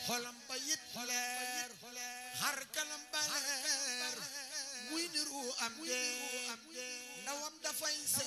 xolam ba yit leer xar kanam ba leer muy niru am dee ndawam dafay